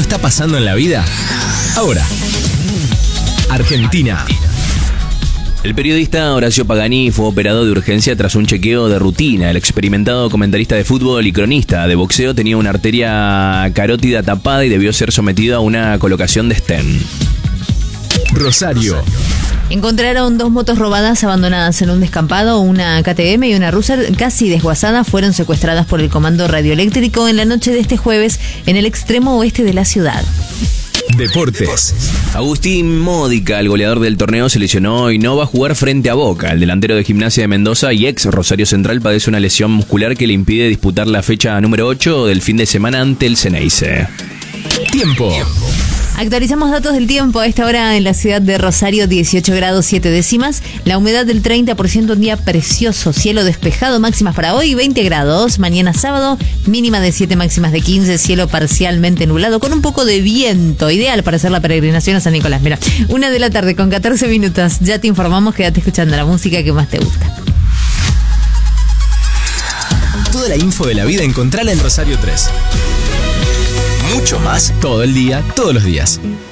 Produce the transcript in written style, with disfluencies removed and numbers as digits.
está pasando en la vida? Ahora, Argentina. El periodista Horacio Pagani fue operado de urgencia tras un chequeo de rutina. El experimentado comentarista de fútbol y cronista de boxeo tenía una arteria carótida tapada y debió ser sometido a una colocación de stent. Rosario. Encontraron 2 motos robadas abandonadas en un descampado. Una KTM y una Ruser casi desguazadas fueron secuestradas por el Comando Radioeléctrico en la noche de este jueves en el extremo oeste de la ciudad. Deportes. Agustín Módica, el goleador del torneo, se lesionó y no va a jugar frente a Boca. El delantero de Gimnasia de Mendoza y ex Rosario Central padece una lesión muscular que le impide disputar la fecha número 8 del fin de semana ante el Ceneice. Tiempo. Actualizamos datos del tiempo. A esta hora en la ciudad de Rosario, 18 grados 7 décimas. La humedad del 30%, un día precioso. Cielo despejado, máximas para hoy 20 grados. Mañana sábado, mínima de 7, máximas de 15. Cielo parcialmente nublado con un poco de viento. Ideal para hacer la peregrinación a San Nicolás. Mira, 1 de la tarde con 14 minutos. Ya te informamos, quédate escuchando la música que más te gusta. Toda la info de la vida encontrala en Rosario 3. Mucho más todo el día, todos los días.